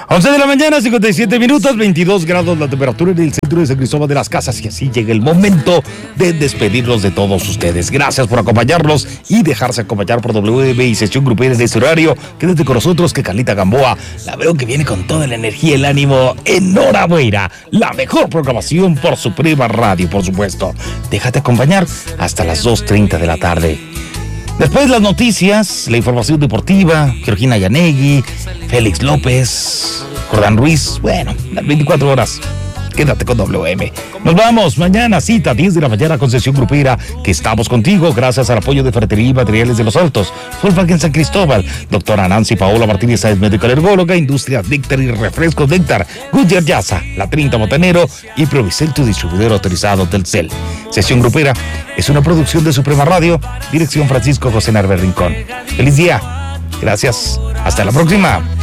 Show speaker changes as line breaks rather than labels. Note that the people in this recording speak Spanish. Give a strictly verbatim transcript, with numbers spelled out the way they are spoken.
once de la mañana, cincuenta y siete minutos, veintidós grados la temperatura en el centro de San Cristóbal de las Casas, y así llega el momento de despedirnos de todos ustedes. Gracias por acompañarnos y dejarse acompañar por W M y Sesión Grupera en este horario. Quédate con nosotros, que Carlita Gamboa la veo que viene con toda la energía y el ánimo. Enhorabuena, la mejor programación por Suprema Radio, por supuesto. Déjate acompañar hasta las dos treinta de la tarde. Después las noticias, la información deportiva, Georgina Yanegui, Félix López, Jordán Ruiz. Bueno, las veinticuatro horas. Quédate con W M. Nos vamos mañana, cita, diez de la mañana con Sesión Grupera, que estamos contigo gracias al apoyo de Ferretería y Materiales de los Altos, Volkswagen San Cristóbal, doctora Nancy Paola Martínez Sáenz, médica alergóloga, Industrias Néctar y Refrescos Néctar, Goodyear Yaza, La treinta Botanero y Provicel, tu distribuidor autorizado Telcel. Sesión Grupera es una producción de Suprema Radio, dirección Francisco José Narver Rincón. Feliz día. Gracias. Hasta la próxima.